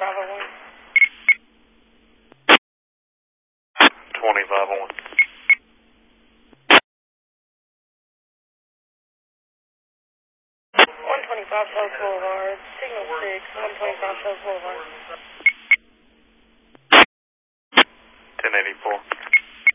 Bravo 1. 25 on 1. 125 South Boulevard, signal 6, 125 South Boulevard. 1084.